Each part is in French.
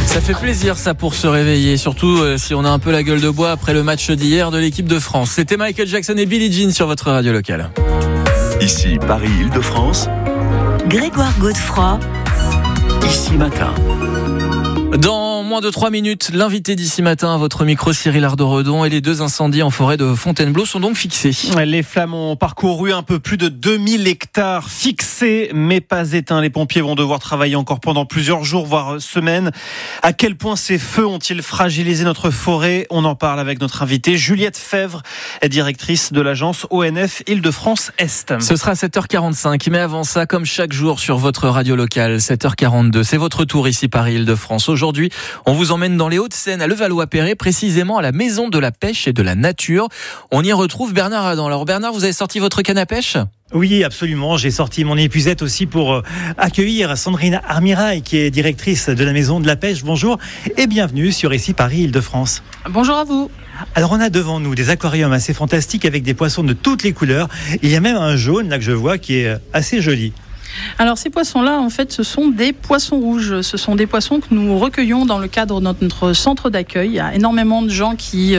Ça fait plaisir ça pour se réveiller, surtout si on a un peu la gueule de bois après le match d'hier de l'équipe de France. C'était Michael Jackson et Billie Jean sur votre radio locale. Ici Paris-Île-de-France, Grégoire Godefroy, Ici Matin. Dans moins de 3 minutes, l'invité d'ici matin à votre micro, Cyril Ardo-Redon, et les 2 incendies en forêt de Fontainebleau sont donc fixés. Les flammes ont parcouru un peu plus de 2000 hectares fixés, mais pas éteints. Les pompiers vont devoir travailler encore pendant plusieurs jours, voire semaines. À quel point ces feux ont-ils fragilisé notre forêt ? On en parle avec notre invitée, Juliette Fèvre, directrice de l'agence ONF Île-de-France-Est. Ce sera à 7h45, mais avant ça, comme chaque jour sur votre radio locale, 7h42, c'est votre tour ici Paris-Île-de-France. Aujourd'hui, on vous emmène dans les Hauts-de-Seine, à Levallois-Perret, précisément à la Maison de la Pêche et de la Nature. On y retrouve Bernard Adam. Alors Bernard, vous avez sorti votre canne à pêche ? Oui, absolument. J'ai sorti mon épuisette aussi pour accueillir Sandrine Armirail, qui est directrice de la Maison de la Pêche. Bonjour et bienvenue sur Ici Paris-Île-de-France. Bonjour à vous. Alors on a devant nous des aquariums assez fantastiques avec des poissons de toutes les couleurs. Il y a même un jaune là que je vois qui est assez joli. Alors ces poissons-là, en fait, ce sont des poissons rouges. Ce sont des poissons que nous recueillons dans le cadre de notre centre d'accueil. Il y a énormément de gens qui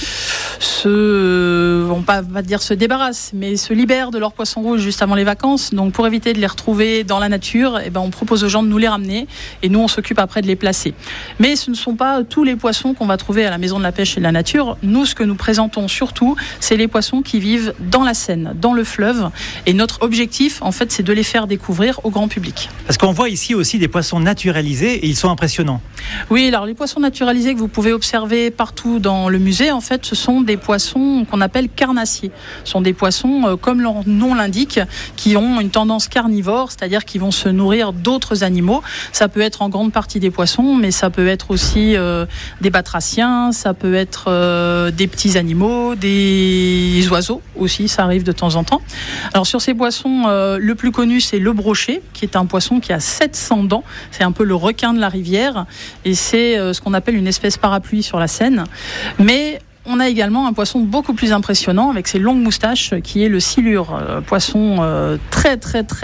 vont pas dire se débarrassent, mais se libèrent de leurs poissons rouges juste avant les vacances. Donc pour éviter de les retrouver dans la nature, on propose aux gens de nous les ramener et nous on s'occupe après de les placer. Mais ce ne sont pas tous les poissons qu'on va trouver à la Maison de la Pêche et de la Nature. Nous, ce que nous présentons surtout, c'est les poissons qui vivent dans la Seine, dans le fleuve. Et notre objectif, en fait, c'est de les faire découvrir au grand public. Parce qu'on voit ici aussi des poissons naturalisés et ils sont impressionnants. Oui, alors les poissons naturalisés que vous pouvez observer partout dans le musée, en fait, ce sont des poissons qu'on appelle carnassiers. Ce sont des poissons, comme leur nom l'indique, qui ont une tendance carnivore, c'est-à-dire qui vont se nourrir d'autres animaux. Ça peut être en grande partie des poissons, mais ça peut être aussi des batraciens, ça peut être des petits animaux, des oiseaux aussi, ça arrive de temps en temps. Alors sur ces poissons, le plus connu, c'est le brochet, qui est un poisson qui a 700 dents. C'est un peu le requin de la rivière et c'est ce qu'on appelle une espèce parapluie sur la Seine. Mais on a également un poisson beaucoup plus impressionnant avec ses longues moustaches qui est le silure, poisson très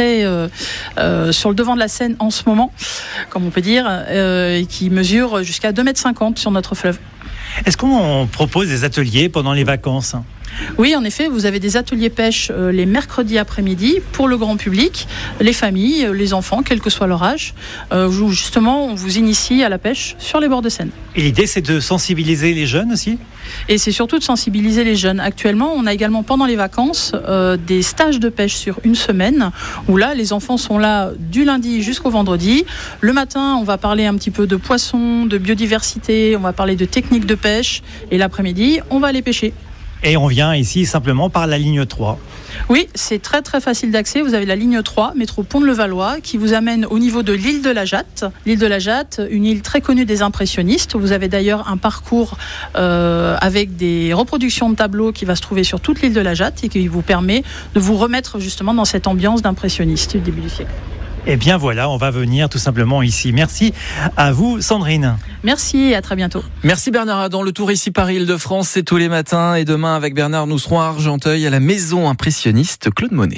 sur le devant de la Seine en ce moment, comme on peut dire, et qui mesure jusqu'à 2,50 m sur notre fleuve. Est-ce qu'on propose des ateliers pendant les vacances ? Oui, en effet, vous avez des ateliers pêche les mercredis après-midi pour le grand public, les familles, les enfants, quel que soit leur âge, où justement on vous initie à la pêche sur les bords de Seine. Et l'idée, c'est de sensibiliser les jeunes aussi ? Et c'est surtout de sensibiliser les jeunes. Actuellement, on a également pendant les vacances des stages de pêche sur une semaine, où là, les enfants sont là du lundi jusqu'au vendredi. Le matin, on va parler un petit peu de poissons, de biodiversité, on va parler de techniques de pêche, et l'après-midi, on va aller pêcher. Et on vient ici simplement par la ligne 3. Oui, c'est très facile d'accès. Vous avez la ligne 3, métro Pont de Levallois, qui vous amène au niveau de l'île de la Jatte. L'île de la Jatte, une île très connue des impressionnistes. Vous avez d'ailleurs un parcours avec des reproductions de tableaux qui va se trouver sur toute l'île de la Jatte et qui vous permet de vous remettre justement dans cette ambiance d'impressionniste du début du siècle. Eh bien voilà, on va venir tout simplement ici. Merci à vous, Sandrine. Merci et à très bientôt. Merci Bernard Adam. Le tour ici Paris-Île-de-France, c'est tous les matins. Et demain, avec Bernard, nous serons à Argenteuil, à la maison impressionniste Claude Monet.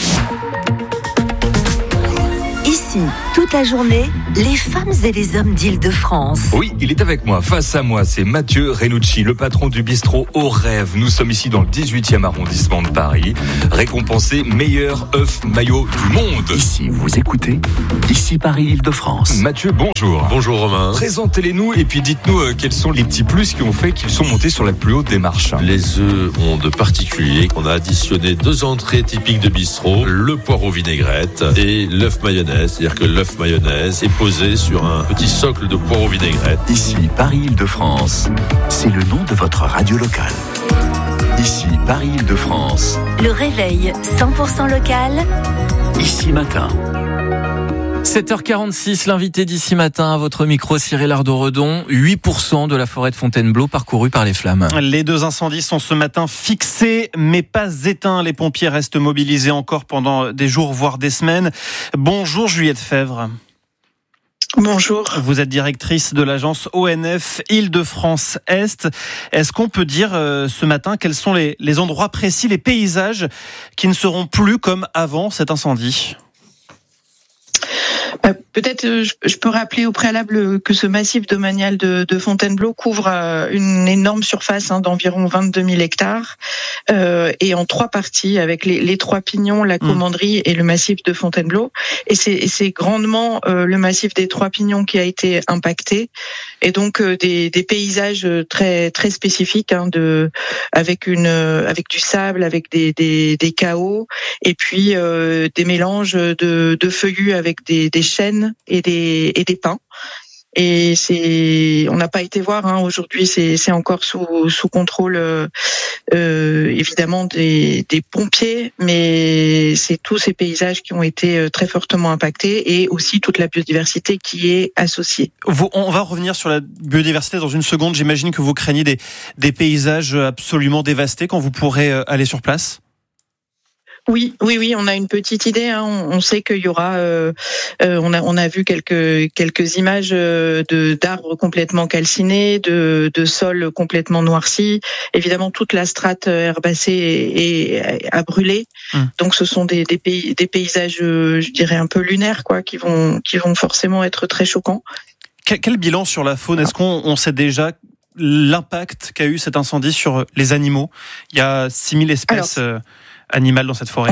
Ici, toute la journée, les femmes et les hommes d'Île-de-France. Oui, il est avec moi. Face à moi, c'est Mathieu Renucci, le patron du bistrot Au Rêve. Nous sommes ici dans le 18e arrondissement de Paris, récompensé meilleur œuf maillot du monde. Ici, vous écoutez Ici Paris-Île-de-France. Mathieu, bonjour. Bonjour Romain. Présentez-les-nous et puis dites-nous quels sont les petits plus qui ont fait qu'ils sont montés sur la plus haute des marches. Les œufs ont de particulier. On a additionné 2 entrées typiques de bistrot, le poireau vinaigrette et l'œuf mayonnaise. C'est-à-dire que l'œuf mayonnaise est posé sur un petit socle de poireau vinaigrette. Ici Paris-Île-de-France, c'est le nom de votre radio locale. Ici Paris-Île-de-France. Le réveil 100% local. Ici Matin. 7h46, l'invité d'ici matin à votre micro, Cyril Ardo-Redon. 8% de la forêt de Fontainebleau parcourue par les flammes. Les 2 incendies sont ce matin fixés, mais pas éteints. Les pompiers restent mobilisés encore pendant des jours, voire des semaines. Bonjour Juliette Fèvre. Bonjour. Vous êtes directrice de l'agence ONF Île-de-France-Est. Est-ce qu'on peut dire ce matin quels sont les endroits précis, les paysages qui ne seront plus comme avant cet incendie ? Peut-être je peux rappeler au préalable que ce massif domanial de Fontainebleau couvre une énorme surface d'environ 22 000 hectares et en 3 parties avec les 3 pignons, la commanderie et le massif de Fontainebleau. Et c'est grandement le massif des 3 pignons qui a été impacté et donc des paysages très très spécifiques avec du sable, avec des caots et puis des mélanges de feuillus avec des chênes et des pins. Et on n'a pas été voir. Aujourd'hui, c'est encore sous contrôle, évidemment des pompiers, mais c'est tous ces paysages qui ont été très fortement impactés et aussi toute la biodiversité qui est associée. On va revenir sur la biodiversité dans une seconde. J'imagine que vous craignez des paysages absolument dévastés quand vous pourrez aller sur place. Oui, on a une petite idée. On sait qu'il y aura. On a vu quelques images d'arbres complètement calcinés, de sols complètement noircis. Évidemment, toute la strate herbacée a brûlé. Donc, ce sont des paysages, je dirais, un peu lunaires, quoi, qui vont forcément être très choquants. Quel bilan sur la faune ? Est-ce qu'on sait déjà l'impact qu'a eu cet incendie sur les animaux ? Il y a 6000 espèces. Animal dans cette forêt.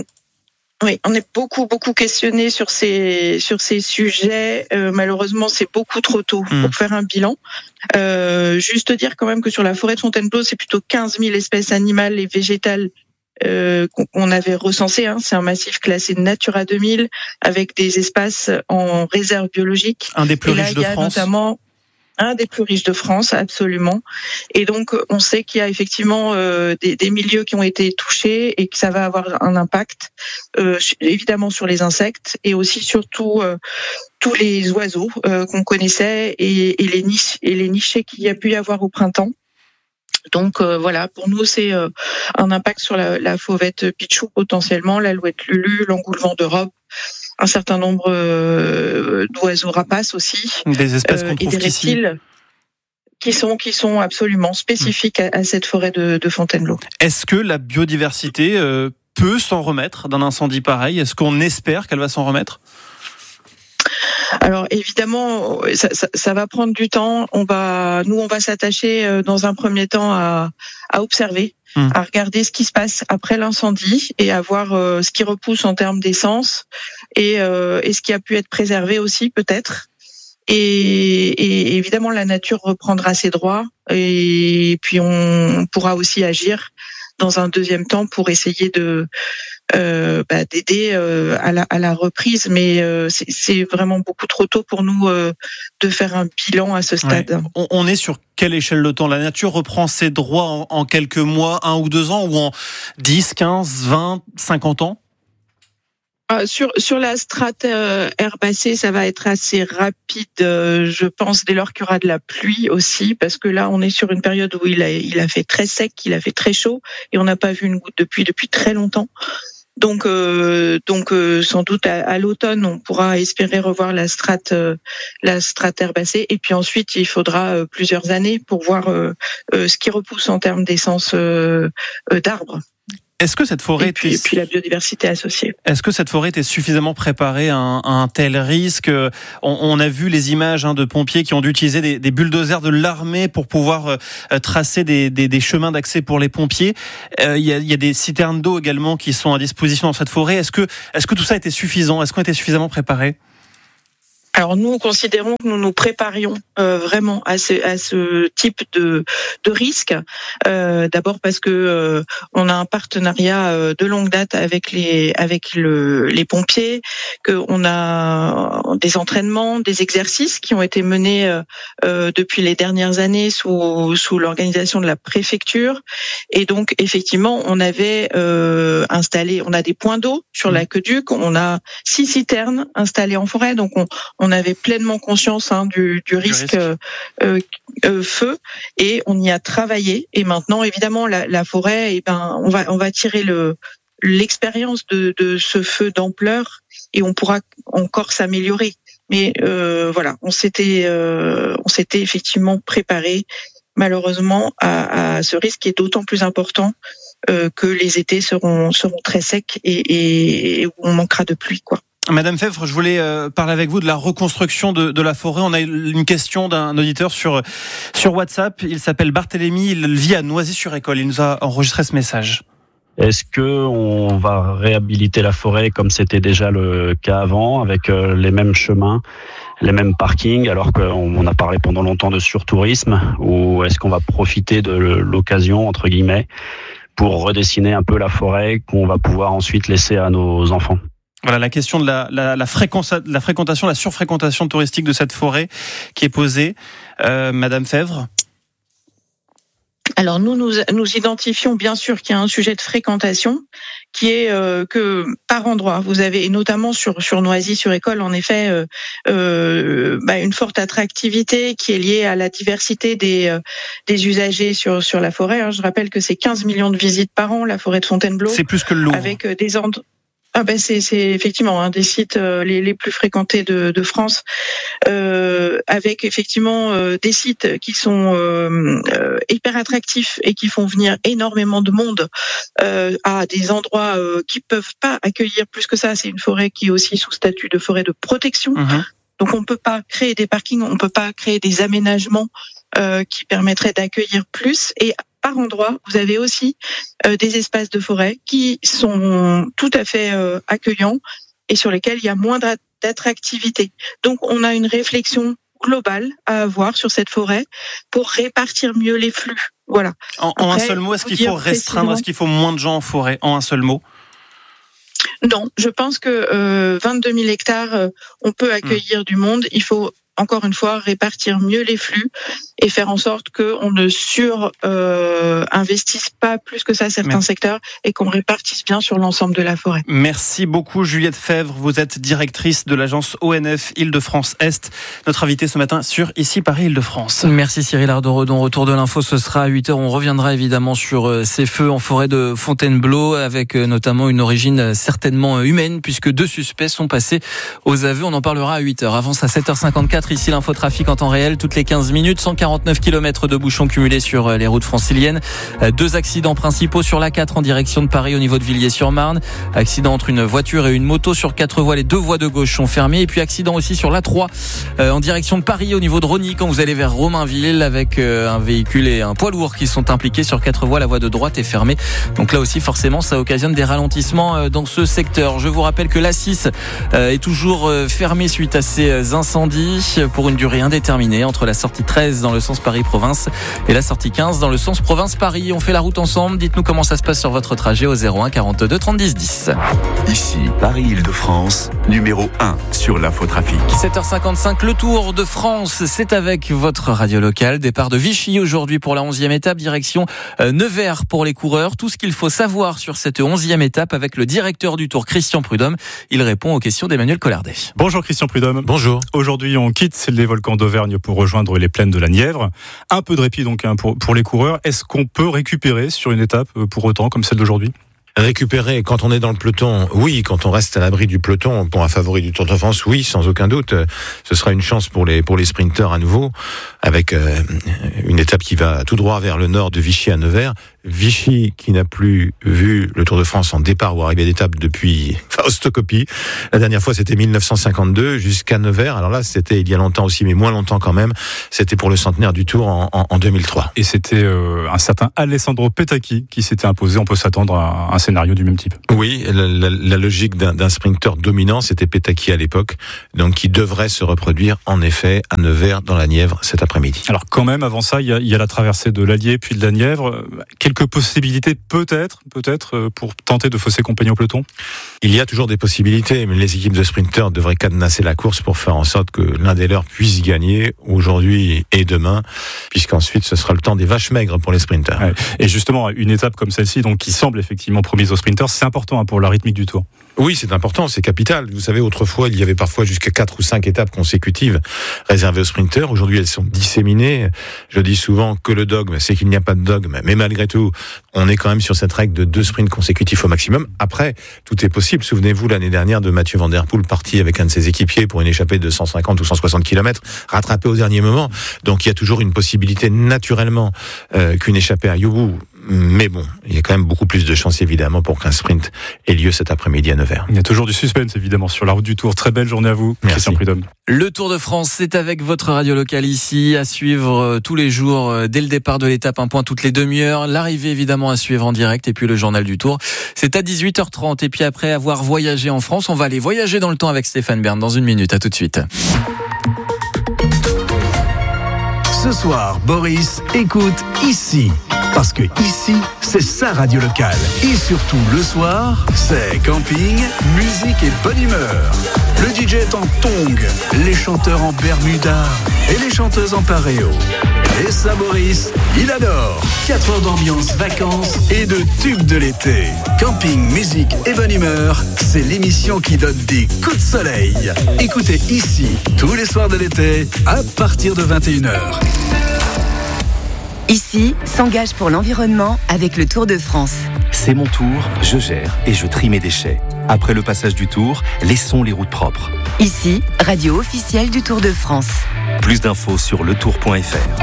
On est beaucoup questionné sur ces sujets. Malheureusement, c'est beaucoup trop tôt pour faire un bilan. Juste dire quand même que sur la forêt de Fontainebleau, c'est plutôt 15 000 espèces animales et végétales qu'on avait recensées. C'est un massif classé Natura 2000 avec des espaces en réserve biologique. Un des plus riches de France. Notamment un des plus riches de France, absolument. Et donc, on sait qu'il y a effectivement des milieux qui ont été touchés et que ça va avoir un impact, évidemment, sur les insectes et aussi surtout tous les oiseaux qu'on connaissait et les nichés qu'il y a pu y avoir au printemps. Donc voilà, pour nous, c'est un impact sur la fauvette pichou potentiellement, l'alouette lulu, l'engoulevent d'Europe, un certain nombre d'oiseaux rapaces aussi. Des espèces qu'on trouve et des reptiles qui sont absolument spécifiques à cette forêt de Fontainebleau. Est-ce que la biodiversité peut s'en remettre d'un incendie pareil ? Est-ce qu'on espère qu'elle va s'en remettre ? Alors évidemment, ça va prendre du temps. On va s'attacher dans un premier temps à observer, à regarder ce qui se passe après l'incendie et à voir ce qui repousse en termes d'essence et ce qui a pu être préservé aussi peut-être. Et évidemment, la nature reprendra ses droits et puis on pourra aussi agir dans un deuxième temps pour essayer d'aider à la reprise, mais c'est vraiment beaucoup trop tôt pour nous de faire un bilan à ce stade. Ouais. On est sur quelle échelle de temps ? La nature reprend ses droits en quelques mois, 1 ou 2 ans, ou en 10, 15, 20, 50 ans ? Sur la strate herbacée, ça va être assez rapide, je pense, dès lors qu'il y aura de la pluie aussi, parce que là, on est sur une période où il a fait très sec, il a fait très chaud, et on n'a pas vu une goutte depuis très longtemps. Donc sans doute à l'automne, on pourra espérer revoir la strate herbacée, et puis ensuite, il faudra plusieurs années pour voir ce qui repousse en termes d'essence d'arbres. Est-ce que cette forêt et puis la biodiversité associée. Est-ce que cette forêt était suffisamment préparée à un tel risque ? On a vu les images de pompiers qui ont dû utiliser des bulldozers de l'armée pour pouvoir tracer des chemins d'accès pour les pompiers. Il y a des citernes d'eau également qui sont à disposition dans cette forêt. Est-ce que tout ça était suffisant ? Est-ce qu'on était suffisamment préparé ? Alors nous considérons que nous nous préparions vraiment à ce type de risque. D'abord parce que on a un partenariat de longue date avec les pompiers, qu'on a des entraînements, des exercices qui ont été menés depuis les dernières années sous l'organisation de la préfecture. Et donc effectivement, on avait installé, on a des points d'eau sur l'aqueduc, on a 6 citernes installées en forêt, donc on avait pleinement conscience du risque feu et on y a travaillé. Et maintenant, évidemment, la forêt, on va tirer l'expérience de ce feu d'ampleur et on pourra encore s'améliorer. Mais voilà, on s'était effectivement préparé malheureusement à ce risque qui est d'autant plus important que les étés seront très secs et où on manquera de pluie, quoi. Madame Fèvre, je voulais parler avec vous de la reconstruction de la forêt. On a une question d'un auditeur sur WhatsApp. Il s'appelle Barthélémy, il vit à Noisy-sur-École. Il nous a enregistré ce message. Est-ce qu'on va réhabiliter la forêt comme c'était déjà le cas avant, avec les mêmes chemins, les mêmes parkings, alors qu'on a parlé pendant longtemps de surtourisme, ou est-ce qu'on va profiter de l'occasion, entre guillemets, pour redessiner un peu la forêt qu'on va pouvoir ensuite laisser à nos enfants ? Voilà la question de la fréquentation, la surfréquentation touristique de cette forêt qui est posée. Madame Fèvre ? Alors nous identifions bien sûr qu'il y a un sujet de fréquentation qui est que par endroit vous avez, et notamment sur Noisy-sur-École, en effet une forte attractivité qui est liée à la diversité des usagers sur la forêt. Je rappelle que c'est 15 millions de visites par an, la forêt de Fontainebleau. C'est plus que le Louvre. Avec des endroits. C'est effectivement un des sites les plus fréquentés de France, avec effectivement des sites qui sont hyper attractifs et qui font venir énormément de monde à des endroits qui peuvent pas accueillir plus que ça. C'est une forêt qui est aussi sous statut de forêt de protection. Donc on peut pas créer des parkings, on peut pas créer des aménagements qui permettraient d'accueillir plus. Et par endroit, vous avez aussi des espaces de forêt qui sont tout à fait accueillants et sur lesquels il y a moins d'attractivité. Donc on a une réflexion globale à avoir sur cette forêt pour répartir mieux les flux. Voilà. En un seul mot, est-ce qu'il faut restreindre, est-ce qu'il faut moins de gens en forêt ? En un seul mot ? Non, je pense que 22 000 hectares, on peut accueillir du monde. Il faut encore une fois répartir mieux les flux et faire en sorte qu'on ne investisse pas plus que ça certains secteurs et qu'on répartisse bien sur l'ensemble de la forêt. Merci beaucoup Juliette Fèvre, vous êtes directrice de l'agence ONF Île-de-France-Est, notre invitée ce matin sur Ici Paris Île-de-France. Merci Cyril Ardoredon, retour de l'info, ce sera à 8h, on reviendra évidemment sur ces feux en forêt de Fontainebleau avec notamment une origine certainement humaine puisque 2 suspects sont passés aux aveux, on en parlera à 8h. Avance à 7h54, ici l'infotrafic en temps réel, toutes les 15 minutes, 149 km de bouchons cumulés sur les routes franciliennes. 2 accidents principaux sur l'A4 en direction de Paris au niveau de Villiers-sur-Marne. Accident entre une voiture et une moto sur 4 voies, les 2 voies de gauche sont fermées. Et puis accident aussi sur l'A3 en direction de Paris au niveau de Rosny quand vous allez vers Romainville avec un véhicule et un poids lourd qui sont impliqués sur 4 voies. La voie de droite est fermée. Donc là aussi forcément ça occasionne des ralentissements dans ce secteur. Je vous rappelle que l'A6 est toujours fermée suite à ces incendies pour une durée indéterminée entre la sortie 13 dans le sens Paris-Province et la sortie 15 dans le sens Province-Paris. On fait la route ensemble. Dites-nous comment ça se passe sur votre trajet au 01 42 30 10 10. Ici, Paris-Île-de-France, numéro 1 sur l'infotrafic. 7h55, le Tour de France, c'est avec votre radio locale. Départ de Vichy aujourd'hui pour la 11e étape, direction Nevers pour les coureurs. Tout ce qu'il faut savoir sur cette 11e étape avec le directeur du Tour, Christian Prudhomme. Il répond aux questions d'Emmanuel Collardet. Bonjour Christian Prudhomme. Bonjour. Aujourd'hui, on quitte les volcans d'Auvergne pour rejoindre les plaines de la Nièvre. Un peu de répit donc pour les coureurs. Est-ce qu'on peut récupérer sur une étape pour autant comme celle d'aujourd'hui ? Récupérer quand on est dans le peloton, oui. Quand on reste à l'abri du peloton, pour un favori du Tour de France, oui, sans aucun doute. Ce sera une chance pour les sprinteurs à nouveau, avec une étape qui va tout droit vers le nord de Vichy à Nevers. Vichy qui n'a plus vu le Tour de France en départ ou arrivée d'étape depuis Faustocopie. La dernière fois c'était 1952 jusqu'à Nevers. Alors là c'était il y a longtemps aussi, mais moins longtemps quand même. C'était pour le centenaire du Tour en 2003. Et c'était un certain Alessandro Petacchi qui s'était imposé. On peut s'attendre à un scénario du même type. Oui, la logique d'un sprinter dominant, c'était Petacchi à l'époque, donc qui devrait se reproduire en effet à Nevers dans la Nièvre cet après-midi. Alors quand même avant ça, il y a la traversée de l'Allier puis de la Nièvre. Quelques possibilités peut-être pour tenter de fausser compagnie au peloton. Il y a toujours des possibilités, mais les équipes de sprinteurs devraient cadenasser la course pour faire en sorte que l'un des leurs puisse gagner aujourd'hui et demain, puisqu'ensuite ce sera le temps des vaches maigres pour les sprinteurs. Ouais. Et justement, une étape comme celle-ci, donc qui semble effectivement promise aux sprinteurs, c'est important pour la rythmique du Tour. Oui, c'est important, c'est capital. Vous savez, autrefois, il y avait parfois jusqu'à 4 ou 5 étapes consécutives réservées aux sprinteurs. Aujourd'hui, elles sont disséminées. Je dis souvent que le dogme, c'est qu'il n'y a pas de dogme. Mais malgré tout, on est quand même sur cette règle de 2 sprints consécutifs au maximum. Après, tout est possible. Souvenez-vous l'année dernière de Mathieu Van Der Poel parti avec un de ses équipiers pour une échappée de 150 ou 160 km, rattrapé au dernier moment. Donc il y a toujours une possibilité naturellement qu'une échappée aille au bout. Mais bon, il y a quand même beaucoup plus de chances évidemment pour qu'un sprint ait lieu cet après-midi à Nevers. Il y a toujours du suspense évidemment sur la route du Tour. Très belle journée à vous, Merci. Christian Prudhomme. Le Tour de France, c'est avec votre radio locale ici, à suivre tous les jours, dès le départ de l'étape, un point toutes les demi-heures. L'arrivée évidemment à suivre en direct, et puis le journal du Tour, c'est à 18h30. Et puis après avoir voyagé en France, on va aller voyager dans le temps avec Stéphane Bern dans une minute. À tout de suite. Ce soir, Boris écoute ici. Parce que ici, c'est sa radio locale. Et surtout, le soir, c'est camping, musique et bonne humeur. Le DJ est en tongs, les chanteurs en bermuda et les chanteuses en paréo. Et ça, Boris, il adore. 4 heures d'ambiance, vacances et de tubes de l'été. Camping, musique et bonne humeur, c'est l'émission qui donne des coups de soleil. Écoutez ici, tous les soirs de l'été, à partir de 21h. Ici, s'engage pour l'environnement avec le Tour de France. C'est mon tour, je gère et je trie mes déchets. Après le passage du Tour, laissons les routes propres. Ici, radio officielle du Tour de France. Plus d'infos sur letour.fr.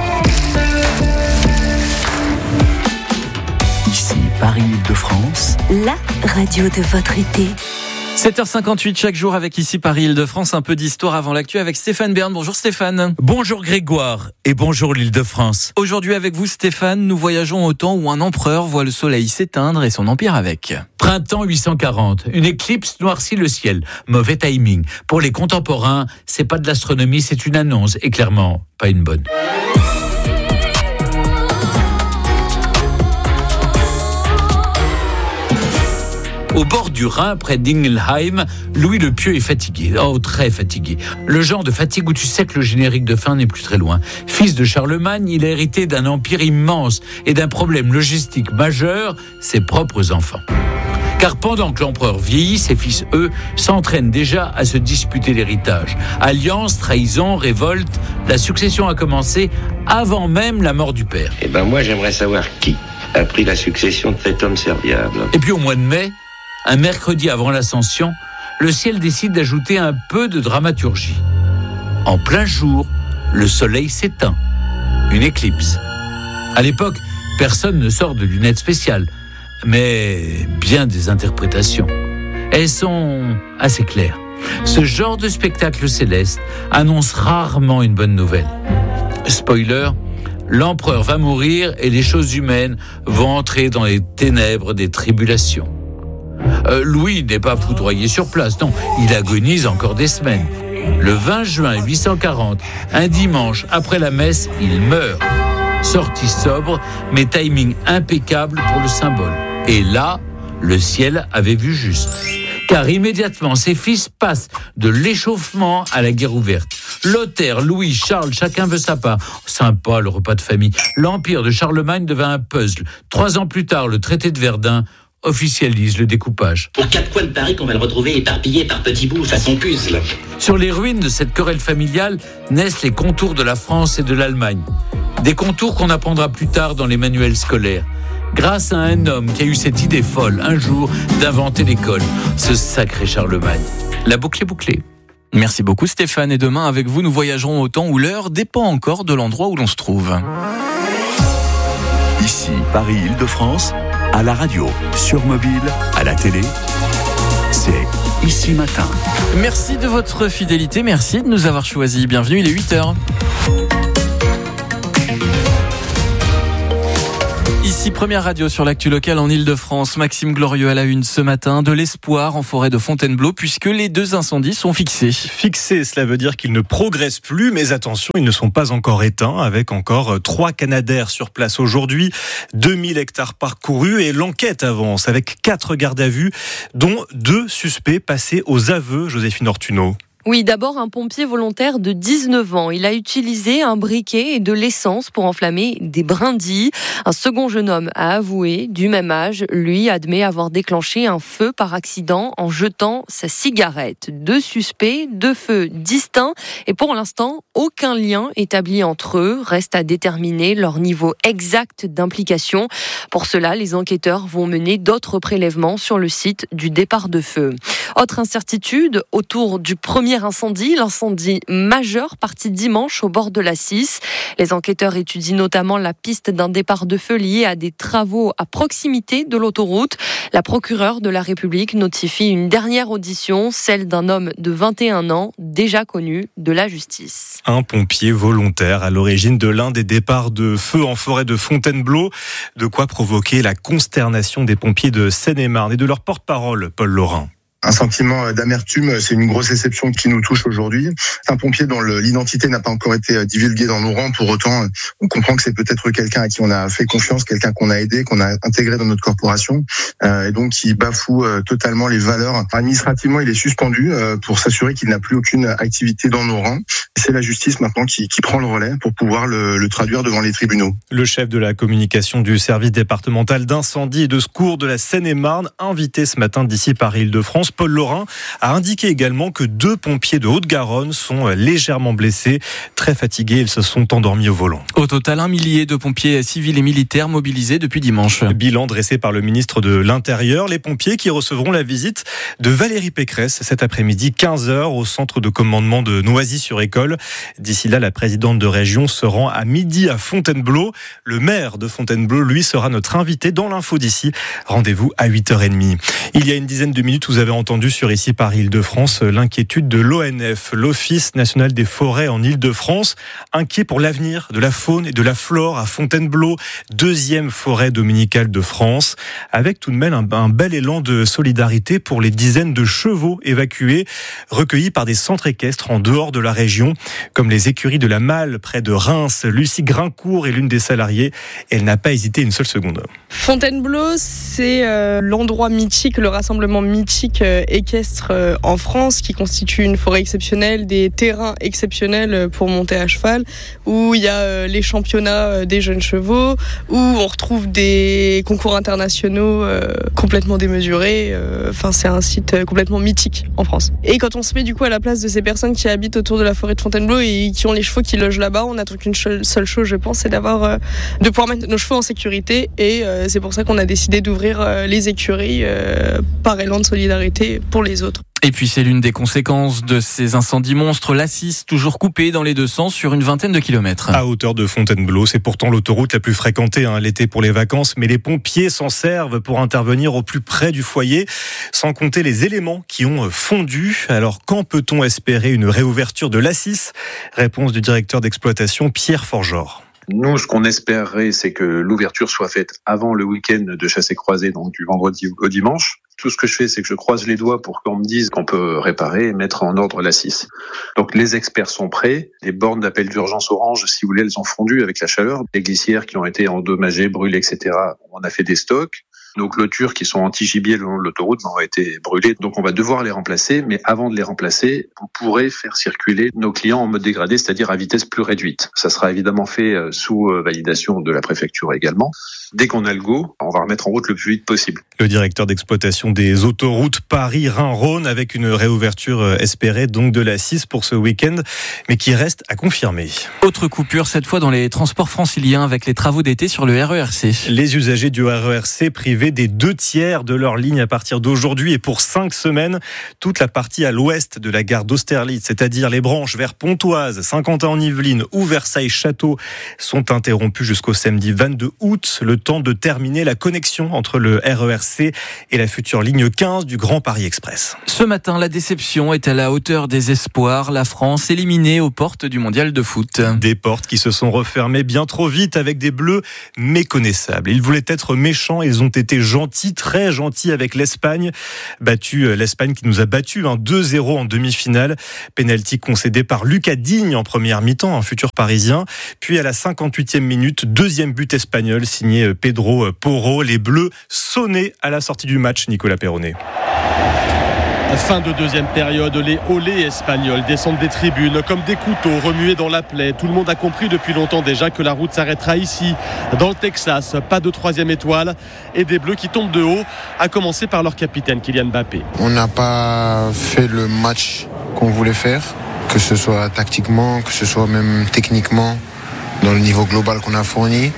Ici, Paris-Île-de-France. La radio de votre été. 7h58 chaque jour avec ici Paris-Île-de-France, un peu d'histoire avant l'actu avec Stéphane Bern. Bonjour Stéphane. Bonjour Grégoire et bonjour l'Île-de-France. Aujourd'hui avec vous Stéphane, nous voyageons au temps où un empereur voit le soleil s'éteindre et son empire avec. Printemps 840, une éclipse noircit le ciel. Mauvais timing. Pour les contemporains, c'est pas de l'astronomie, c'est une annonce et clairement pas une bonne. Au bord du Rhin, près d'Ingelheim, Louis le Pieux est fatigué. Oh, très fatigué. Le genre de fatigue où tu sais que le générique de fin n'est plus très loin. Fils de Charlemagne, il a hérité d'un empire immense et d'un problème logistique majeur, ses propres enfants. Car pendant que l'empereur vieillit, ses fils, eux, s'entraînent déjà à se disputer l'héritage. Alliance, trahison, révolte, la succession a commencé avant même la mort du père. Eh ben moi, j'aimerais savoir qui a pris la succession de cet homme serviable. Et puis au mois de mai, un mercredi avant l'Ascension, le ciel décide d'ajouter un peu de dramaturgie. En plein jour, le soleil s'éteint. Une éclipse. À l'époque, personne ne sort de lunettes spéciales, mais bien des interprétations. Elles sont assez claires. Ce genre de spectacle céleste annonce rarement une bonne nouvelle. Spoiler, l'empereur va mourir et les choses humaines vont entrer dans les ténèbres des tribulations. Louis n'est pas foudroyé sur place, non, il agonise encore des semaines. Le 20 juin 840, un dimanche après la messe, il meurt. Sortie sobre, mais timing impeccable pour le symbole. Et là, le ciel avait vu juste. Car immédiatement, ses fils passent de l'échauffement à la guerre ouverte. Lothaire, Louis, Charles, chacun veut sa part. Sympa le repas de famille. L'empire de Charlemagne devint un puzzle. 3 ans plus tard, le traité de Verdun officialise le découpage. Aux 4 coins de Paris qu'on va le retrouver éparpillé par petits bouts façon puzzle. Sur les ruines de cette querelle familiale naissent les contours de la France et de l'Allemagne. Des contours qu'on apprendra plus tard dans les manuels scolaires. Grâce à un homme qui a eu cette idée folle, un jour, d'inventer l'école. Ce sacré Charlemagne. La boucle est bouclée. Merci beaucoup Stéphane, et demain avec vous, nous voyagerons au temps où l'heure dépend encore de l'endroit où l'on se trouve. Ici, Paris-Île-de-France, à la radio, sur mobile, à la télé, c'est Ici Matin. Merci de votre fidélité, merci de nous avoir choisis. Bienvenue, il est 8h. Ici, première radio sur l'actu locale en Île-de-France. Maxime Glorieux à la une ce matin. De l'espoir en forêt de Fontainebleau puisque les 2 incendies sont fixés. Fixés, cela veut dire qu'ils ne progressent plus, mais attention, ils ne sont pas encore éteints, avec encore 3 canadaires sur place aujourd'hui, 2000 hectares parcourus, et l'enquête avance avec 4 gardes à vue, dont 2 suspects passés aux aveux, Joséphine Ortuno. Oui, d'abord un pompier volontaire de 19 ans. Il a utilisé un briquet et de l'essence pour enflammer des brindilles. Un second jeune homme a avoué, du même âge, lui admet avoir déclenché un feu par accident en jetant sa cigarette. 2 suspects, 2 feux distincts et pour l'instant, aucun lien établi entre eux. Reste à déterminer leur niveau exact d'implication. Pour cela, les enquêteurs vont mener d'autres prélèvements sur le site du départ de feu. Autre incertitude autour du premier premier incendie, l'incendie majeur parti dimanche au bord de la 6. Les enquêteurs étudient notamment la piste d'un départ de feu lié à des travaux à proximité de l'autoroute. La procureure de la République notifie une dernière audition, celle d'un homme de 21 ans, déjà connu de la justice. Un pompier volontaire à l'origine de l'un des départs de feu en forêt de Fontainebleau. De quoi provoquer la consternation des pompiers de Seine-et-Marne et de leur porte-parole, Paul Laurin. Un sentiment d'amertume, c'est une grosse déception qui nous touche aujourd'hui. C'est un pompier dont l'identité n'a pas encore été divulguée dans nos rangs. Pour autant, on comprend que c'est peut-être quelqu'un à qui on a fait confiance, quelqu'un qu'on a aidé, qu'on a intégré dans notre corporation, et donc qui bafoue totalement les valeurs. Administrativement, il est suspendu pour s'assurer qu'il n'a plus aucune activité dans nos rangs. C'est la justice maintenant qui prend le relais pour pouvoir le traduire devant les tribunaux. Le chef de la communication du service départemental d'incendie et de secours de la Seine-et-Marne, invité ce matin d'ici par Île-de-France, Paul Laurin, a indiqué également que 2 pompiers de Haute-Garonne sont légèrement blessés, très fatigués, ils se sont endormis au volant. Au total, 1 millier de pompiers civils et militaires mobilisés depuis dimanche. Bilan dressé par le ministre de l'Intérieur, les pompiers qui recevront la visite de Valérie Pécresse cet après-midi 15h au centre de commandement de Noisy-sur-École. D'ici là, la présidente de région se rend à midi à Fontainebleau. Le maire de Fontainebleau, lui, sera notre invité dans l'info d'ici. Rendez-vous à 8h30. Il y a une dizaine de minutes, vous avez entendu sur Ici par Île-de-France l'inquiétude de l'ONF, l'Office national des forêts en Île-de-France, inquiet pour l'avenir de la faune et de la flore à Fontainebleau, 2e forêt dominicale de France, avec tout de même un bel élan de solidarité pour les dizaines de chevaux évacués, recueillis par des centres équestres en dehors de la région, comme les écuries de la Malle près de Reims. Lucie Grincourt est l'une des salariées. Elle n'a pas hésité une seule seconde. Fontainebleau, c'est l'endroit mythique, le rassemblement mythique équestre en France, qui constitue une forêt exceptionnelle, des terrains exceptionnels pour monter à cheval, où il y a les championnats des jeunes chevaux, où on retrouve des concours internationaux complètement démesurés. Enfin, c'est un site complètement mythique en France. Et quand on se met du coup à la place de ces personnes qui habitent autour de la forêt de Fontainebleau et qui ont les chevaux qui logent là-bas, on n'attend qu'une seule chose, je pense, c'est de pouvoir mettre nos chevaux en sécurité. Et c'est pour ça qu'on a décidé d'ouvrir les écuries par élan de solidarité pour les autres. Et puis c'est l'une des conséquences de ces incendies monstres. l'A6, toujours coupée dans les deux sens sur une vingtaine de kilomètres. À hauteur de Fontainebleau, c'est pourtant l'autoroute la plus fréquentée l'été pour les vacances, mais les pompiers s'en servent pour intervenir au plus près du foyer, sans compter les éléments qui ont fondu. Alors quand peut-on espérer une réouverture de l'A6 ? Réponse du directeur d'exploitation Pierre Forgeort. Nous, ce qu'on espérerait, c'est que l'ouverture soit faite avant le week-end de chassé-croisé, donc du vendredi au dimanche. Tout ce que je fais, c'est que je croise les doigts pour qu'on me dise qu'on peut réparer et mettre en ordre l'A6. Donc les experts sont prêts. Les bornes d'appel d'urgence orange, si vous voulez, elles ont fondu avec la chaleur. Les glissières qui ont été endommagées, brûlées, etc. On a fait des stocks. Nos clôtures qui sont anti-gibier le long de l'autoroute ont été brûlées. Donc on va devoir les remplacer. Mais avant de les remplacer, vous pourrez faire circuler nos clients en mode dégradé, c'est-à-dire à vitesse plus réduite. Ça sera évidemment fait sous validation de la préfecture également. Dès qu'on a le go, on va remettre en route le plus vite possible. Le directeur d'exploitation des autoroutes Paris-Rhin-Rhône, avec une réouverture espérée donc de l'A6 pour ce week-end, mais qui reste à confirmer. Autre coupure, cette fois dans les transports franciliens avec les travaux d'été sur le RERC. Les usagers du RERC privés des 2/3 de leur ligne à partir d'aujourd'hui et pour 5 semaines. Toute la partie à l'ouest de la gare d'Austerlitz, c'est-à-dire les branches vers Pontoise, Saint-Quentin-en-Yvelines ou Versailles-Château, sont interrompues jusqu'au samedi 22 août. Le temps de terminer la connexion entre le RERC et la future ligne 15 du Grand Paris Express. Ce matin, la déception est à la hauteur des espoirs. La France éliminée aux portes du mondial de foot. Des portes qui se sont refermées bien trop vite avec des bleus méconnaissables. Ils voulaient être méchants, ils ont été gentils, très gentils avec l'Espagne. L'Espagne qui nous a battus 2-0 en demi-finale. Pénalty concédé par Lucas Digne en première mi-temps, un futur parisien. Puis à la 58e minute, deuxième but espagnol signé Pedro Porro. Les Bleus sonnés à la sortie du match, Nicolas Perronnet. Fin de deuxième période, les olés espagnols descendent des tribunes comme des couteaux remués dans la plaie. Tout le monde a compris depuis longtemps déjà que la route s'arrêtera ici, dans le Texas. Pas de troisième étoile et des Bleus qui tombent de haut, à commencer par leur capitaine Kylian Mbappé. On n'a pas fait le match qu'on voulait faire, que ce soit tactiquement, que ce soit même techniquement, dans le niveau global qu'on a fourni.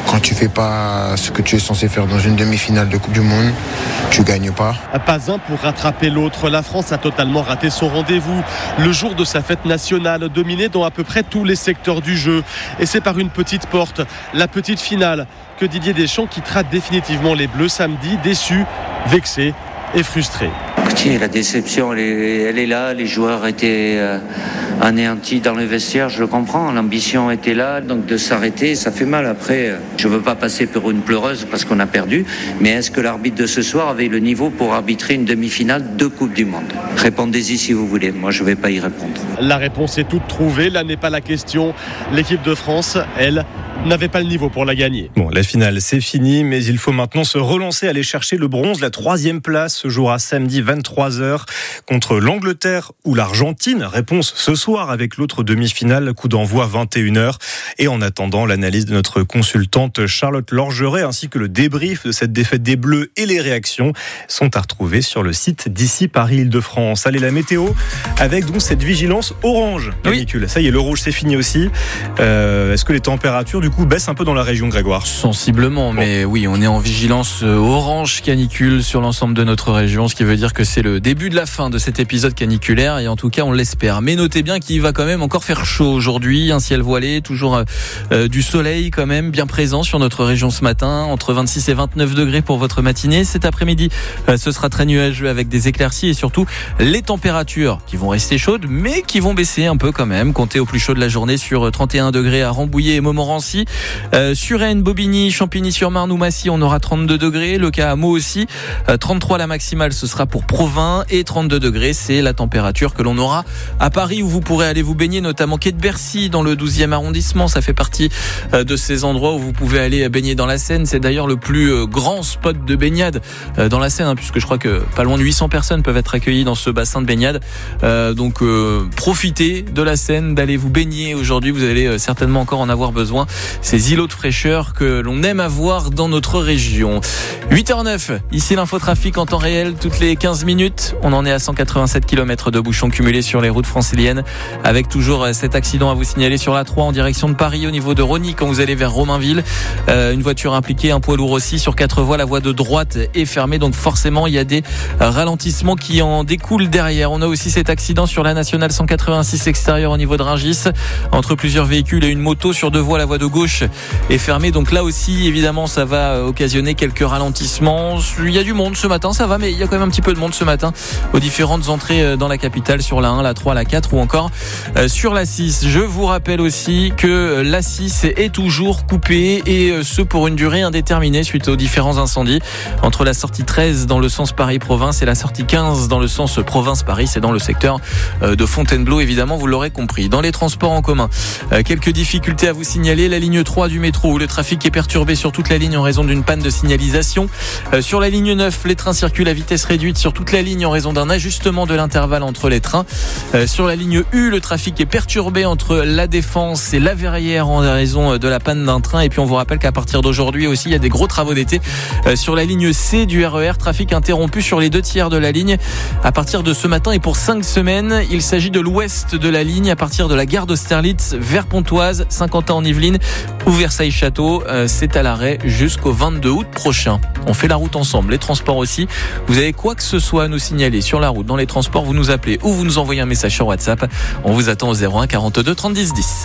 Quand tu fais pas ce que tu es censé faire dans une demi-finale de Coupe du Monde, tu gagnes pas. Pas un pour rattraper l'autre. La France a totalement raté son rendez-vous. Le jour de sa fête nationale, dominée dans à peu près tous les secteurs du jeu. Et c'est par une petite porte, la petite finale, que Didier Deschamps quittera définitivement les Bleus samedi, déçu, vexé et frustré. Écoutez, la déception, elle est là. Les joueurs étaient anéantis dans le vestiaire, je le comprends. L'ambition était là, donc de s'arrêter, ça fait mal. Après, je ne veux pas passer pour une pleureuse parce qu'on a perdu, mais est-ce que l'arbitre de ce soir avait le niveau pour arbitrer une demi-finale de Coupe du Monde ? Répondez-y si vous voulez, moi je ne vais pas y répondre. La réponse est toute trouvée, là n'est pas la question. L'équipe de France, elle, n'avait pas le niveau pour la gagner. Bon, la finale, c'est fini, mais il faut maintenant se relancer, aller chercher le bronze. La 3e place se jouera samedi 23h contre l'Angleterre ou l'Argentine. Réponse ce soir avec l'autre demi-finale, coup d'envoi 21h. Et en attendant, l'analyse de notre consultante Charlotte Lorgeret ainsi que le débrief de cette défaite des Bleus et les réactions sont à retrouver sur le site d'ici Paris-Île-de-France. Allez, la météo avec donc cette vigilance orange canicule. Oui. Ça y est, le rouge c'est fini aussi. Est-ce que les températures du coup baissent un peu dans la région, Grégoire ? Sensiblement, mais oui, on est en vigilance orange canicule sur l'ensemble de notre région, ce qui veut dire que c'est le début de la fin de cet épisode caniculaire et en tout cas on l'espère. Mais notez bien qu'il va quand même encore faire chaud aujourd'hui, un ciel voilé, toujours du soleil quand même bien présent sur notre région ce matin, entre 26 et 29 degrés pour votre matinée. Cet après-midi, ce sera très nuageux avec des éclaircies et surtout les températures qui vont rester chaudes mais qui vont baisser un peu quand même. Comptez au plus chaud de la journée sur 31 degrés à Rambouillet et Montmorency. Suresnes, Bobigny, Champigny-sur-Marne ou Massy, on aura 32 degrés. Le cas à Meaux aussi. 33 la maximale, ce sera pour Provins. Et 32 degrés, c'est la température que l'on aura à Paris où vous pourrez aller vous baigner, notamment quai de Bercy dans le 12e arrondissement. Ça fait partie de ces endroits où vous pouvez aller baigner dans la Seine. C'est d'ailleurs le plus grand spot de baignade dans la Seine, puisque je crois que pas loin de 800 personnes peuvent être accueillies dans ce bassin de baignade. Donc profitez de la Seine, d'aller vous baigner aujourd'hui. Vous allez certainement encore en avoir besoin. Ces îlots de fraîcheur que l'on aime avoir dans notre région. 8h09, ici l'infotrafic en temps réel, toutes les 15 minutes. On en est à 187 km de bouchons cumulés sur les routes franciliennes, avec toujours cet accident à vous signaler sur la 3 en direction de Paris, au niveau de Rosny, quand vous allez vers Romainville. Une voiture impliquée, un poids lourd aussi, sur 4 voies, la voie de droite est fermée, donc forcément il y a des ralentissements qui en découlent derrière. On a aussi cet accident sur la nationale 186 extérieure au niveau de Rungis, entre plusieurs véhicules et une moto sur 2 voies, la voie de gauche est fermée, donc là aussi évidemment ça va occasionner quelques ralentissements. Il y a du monde ce matin, ça va, mais il y a quand même un petit peu de monde ce matin aux différentes entrées dans la capitale, sur la 1, la 3, la 4 ou encore sur la 6. Je vous rappelle aussi que la 6 est toujours coupée et ce pour une durée indéterminée suite aux différents incendies entre la sortie 13 dans le sens Paris-Province et la sortie 15 dans le sens Province-Paris. C'est dans le secteur de Fontainebleau, évidemment, vous l'aurez compris. Dans les transports en commun, quelques difficultés à vous signaler. La ligne 3 du métro où le trafic est perturbé sur toute la ligne en raison d'une panne de signalisation. Sur la ligne 9, les trains circulent à vitesse réduite sur toute la ligne en raison d'un ajustement de l'intervalle entre les trains. Sur la ligne U, le trafic est perturbé entre la Défense et la Verrière en raison de la panne d'un train. Et puis on vous rappelle qu'à partir d'aujourd'hui aussi, il y a des gros travaux d'été sur la ligne C du RER. Trafic interrompu sur les 2 tiers de la ligne à partir de ce matin et pour 5 semaines. Il s'agit de l'ouest de la ligne à partir de la gare d'Austerlitz vers Pontoise, Saint-Quentin-en-Yvelines ou Versailles-Château. C'est à l'arrêt jusqu'au 22 août prochain. On fait la route ensemble, les transports aussi. Vous avez quoi que ce soit à nous signaler sur la route, dans les transports, vous nous appelez ou vous nous envoyez un message sur WhatsApp. On vous attend au 01 42 30 10 10.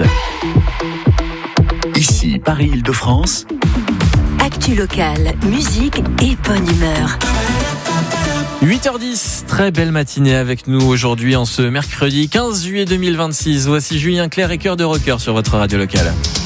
Ici Paris-Île-de-France. Actu locale, musique et bonne humeur. 8h10, très belle matinée avec nous aujourd'hui en ce mercredi 15 juillet 2026. Voici Julien Clerc et Cœur de Rocker sur votre radio locale.